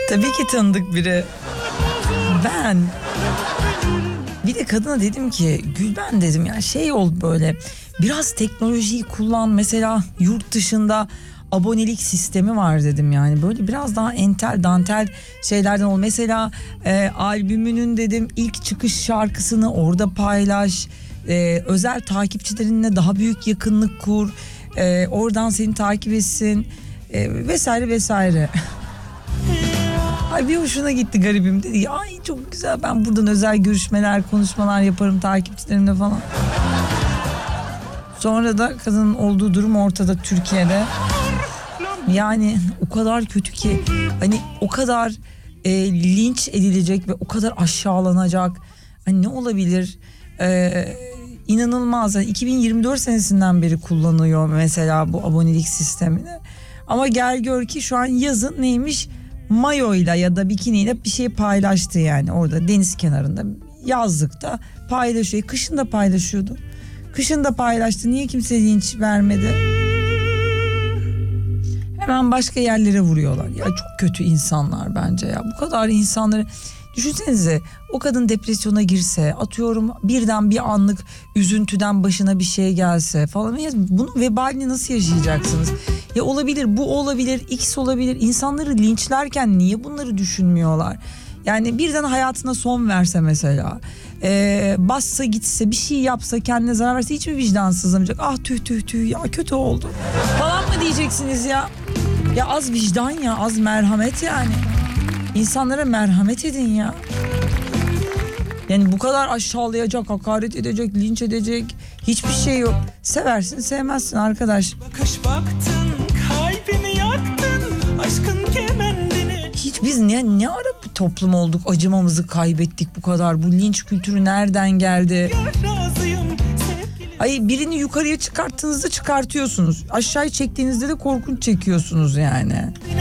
Tabii ki tanıdık biri. Ben bir de kadına dedim ki Gülben dedim ya şey ol böyle biraz teknolojiyi kullan, mesela yurt dışında abonelik sistemi var dedim, yani böyle biraz daha entel dantel şeylerden ol. Mesela albümünün dedim ilk çıkış şarkısını orada paylaş, özel takipçilerinle daha büyük yakınlık kur, oradan seni takip etsin, vesaire vesaire. Ay bir hoşuna gitti garibim, dedi ay çok güzel, ben buradan özel görüşmeler konuşmalar yaparım takipçilerimle falan. Sonra da kadının olduğu durum ortada Türkiye'de. Yani o kadar kötü ki hani o kadar linç edilecek ve o kadar aşağılanacak. Hani ne olabilir? İnanılmaz. Yani 2024 senesinden beri kullanıyor mesela bu abonelik sistemini. Ama gel gör ki şu an yazın neymiş? Mayoyla ya da bikiniyle bir şey paylaştı, yani orada deniz kenarında yazlıkta paylaşıyor. Kışın da paylaşıyordu. Kışın da paylaştı. Niye kimse linç vermedi? Hemen başka yerlere vuruyorlar. Ya çok kötü insanlar bence ya. Bu kadar insanları düşünsenize, o kadın depresyona girse, atıyorum birden bir anlık üzüntüden başına bir şey gelse falan. Bunun vebalini nasıl yaşayacaksınız? Ya olabilir, bu olabilir, X olabilir. İnsanları linçlerken niye bunları düşünmüyorlar? Yani birden hayatına son verse mesela, bassa gitse, bir şey yapsa, kendine zarar verse hiç mi vicdansızlamayacak? Ah tüh tüh tüh ya, kötü oldu falan mı diyeceksiniz ya? Ya az vicdan ya, az merhamet yani. İnsanlara merhamet edin ya. Yani bu kadar aşağılayacak, hakaret edecek, linç edecek hiçbir şey yok. Seversin sevmezsin arkadaş. Bakış baktın, kalbimi yaktın, aşkın kemendini. Hiç biz ne ara bir toplum olduk, acımamızı kaybettik bu kadar. Bu linç kültürü nereden geldi? Razıyım. Ay birini yukarıya çıkarttığınızda çıkartıyorsunuz. Aşağıya çektiğinizde de korkunç çekiyorsunuz yani.